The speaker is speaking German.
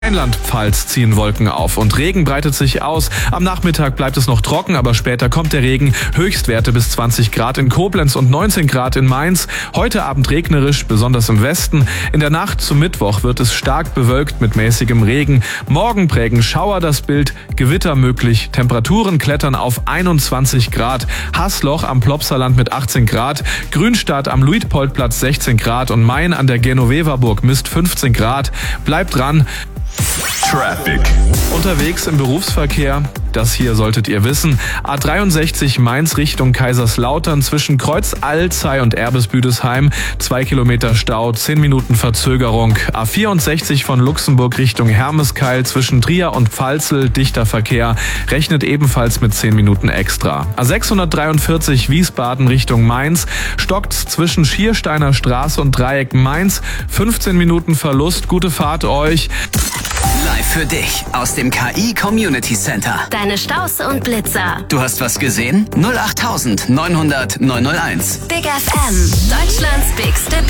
Rheinland-Pfalz ziehen Wolken auf und Regen breitet sich aus. Am Nachmittag bleibt es noch trocken, aber später kommt der Regen. Höchstwerte bis 20 Grad in Koblenz und 19 Grad in Mainz. Heute Abend regnerisch, besonders im Westen. In der Nacht zum Mittwoch wird es stark bewölkt mit mäßigem Regen. Morgen prägen Schauer das Bild, Gewitter möglich. Temperaturen klettern auf 21 Grad. Haßloch am Plopsaland mit 18 Grad. Grünstadt am Luitpoldplatz 16 Grad und Main an der Genoveverburg misst 15 Grad. Bleibt dran. Traffic. Unterwegs im Berufsverkehr, das hier solltet ihr wissen. A63 Mainz Richtung Kaiserslautern zwischen Kreuz Alzey und Erbes-Büdesheim. 2 Kilometer Stau, 10 Minuten Verzögerung. A64 von Luxemburg Richtung Hermeskeil zwischen Trier und Pfalzel. Dichter Verkehr, rechnet ebenfalls mit 10 Minuten extra. A643 Wiesbaden Richtung Mainz. Stockt zwischen Schiersteiner Straße und Dreieck Mainz. 15 Minuten Verlust, gute Fahrt euch. Live für dich aus dem KI Community Center. Deine Staus und Blitzer. Du hast was gesehen? 08900 901. Big FM, Deutschlands bigste